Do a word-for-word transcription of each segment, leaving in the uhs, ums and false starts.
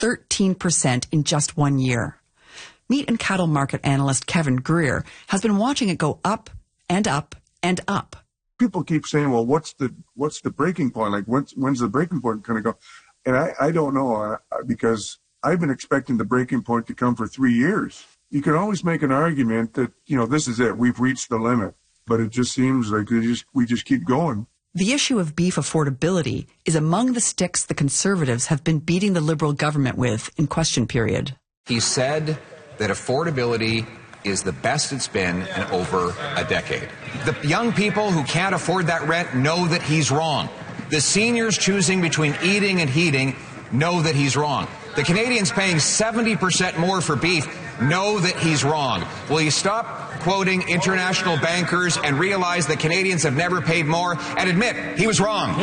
thirteen percent in just one year. Meat and cattle market analyst Kevin Greer has been watching it go up and up and up. People keep saying, well, what's the what's the breaking point? Like, when's, when's the breaking point going to go? And I, I don't know, uh, because I've been expecting the breaking point to come for three years. You can always make an argument that, you know, this is it. We've reached the limit. But it just seems like they just, we just keep going. The issue of beef affordability is among the sticks the Conservatives have been beating the Liberal government with in question period. He said that affordability is the best it's been in over a decade. The young people who can't afford that rent know that he's wrong. The seniors choosing between eating and heating know that he's wrong. The Canadians paying seventy percent more for beef know that he's wrong. Will you stop quoting international bankers and realize that Canadians have never paid more and admit he was wrong?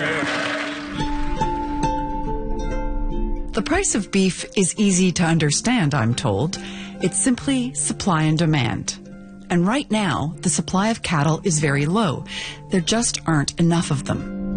The price of beef is easy to understand, I'm told. It's simply supply and demand. And right now, the supply of cattle is very low. There just aren't enough of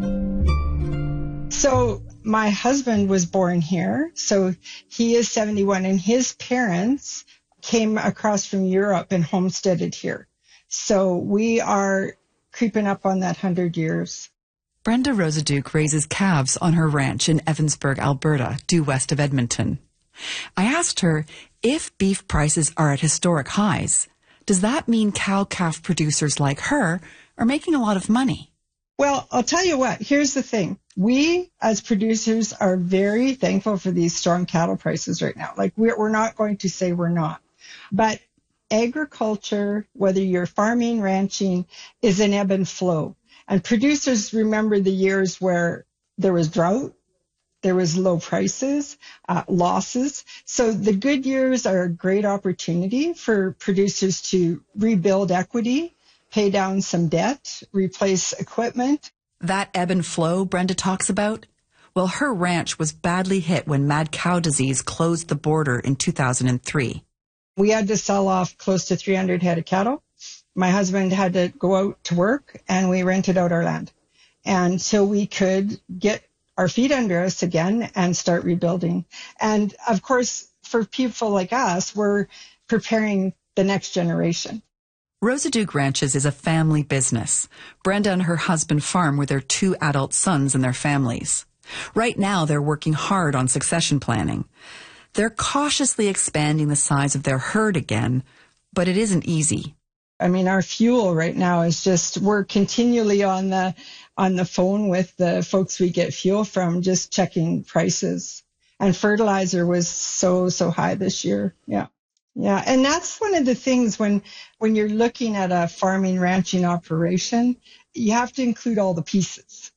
them. So my husband was born here, so he is seventy-one, and his parents came across from Europe and homesteaded here. So we are creeping up on that hundred years. Brenda Rosaduke raises calves on her ranch in Evansburg, Alberta, due west of Edmonton. I asked her, if beef prices are at historic highs, does that mean cow-calf producers like her are making a lot of money? Well, I'll tell you what, here's the thing. We, as producers, are very thankful for these strong cattle prices right now. Like, we're, we're not going to say we're not. But agriculture, whether you're farming, ranching, is an ebb and flow. And producers remember the years where there was drought, there was low prices, uh, losses. So the good years are a great opportunity for producers to rebuild equity, pay down some debt, replace equipment. That ebb and flow Brenda talks about? Well, her ranch was badly hit when mad cow disease closed the border in two thousand three. We had to sell off close to three hundred head of cattle. My husband had to go out to work, and we rented out our land. And so we could get our feet under us again and start rebuilding. And of course, for people like us, we're preparing the next generation. Rosaduke Ranches is a family business. Brenda and her husband farm with their two adult sons and their families. Right now, they're working hard on succession planning. They're cautiously expanding the size of their herd again, but it isn't easy. I mean, our fuel right now is just, we're continually on the on the phone with the folks we get fuel from, just checking prices. And fertilizer was so, so high this year. Yeah. Yeah. And that's one of the things when, when you're looking at a farming, ranching operation, you have to include all the pieces.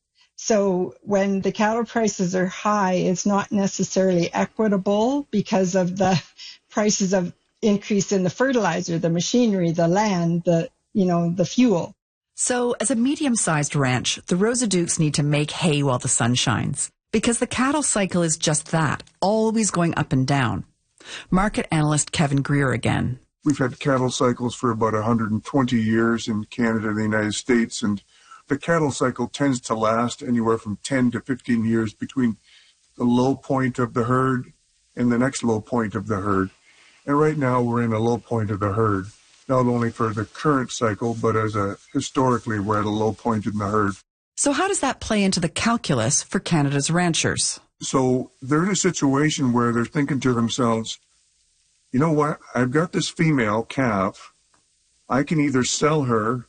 So when the cattle prices are high, it's not necessarily equitable because of the prices of increase in the fertilizer, the machinery, the land, the, you know, the fuel. So as a medium-sized ranch, the Rosadukes need to make hay while the sun shines, because the cattle cycle is just that, always going up and down. Market analyst Kevin Greer again. We've had cattle cycles for about one hundred twenty years in Canada and the United States, and the cattle cycle tends to last anywhere from ten to fifteen years between the low point of the herd and the next low point of the herd. And right now we're in a low point of the herd, not only for the current cycle, but as a historically we're at a low point in the herd. So how does that play into the calculus for Canada's ranchers? So they're in a situation where they're thinking to themselves, you know what, I've got this female calf. I can either sell her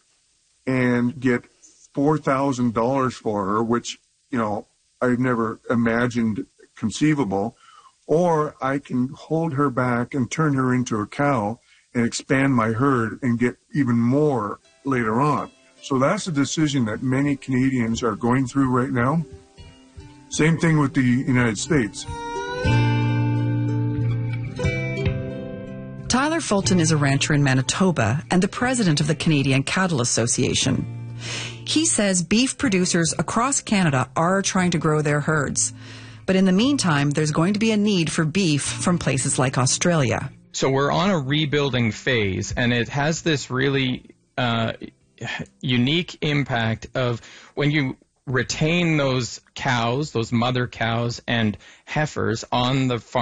and get four thousand dollars for her, which, you know, I've never imagined conceivable, or I can hold her back and turn her into a cow and expand my herd and get even more later on. So that's a decision that many Canadians are going through right now. Same thing with the United States. Tyler Fulton is a rancher in Manitoba and the president of the Canadian Cattle Association. He says beef producers across Canada are trying to grow their herds. But in the meantime, there's going to be a need for beef from places like Australia. So we're on a rebuilding phase, and it has this really uh, unique impact of when you retain those cows, those mother cows and heifers on the farm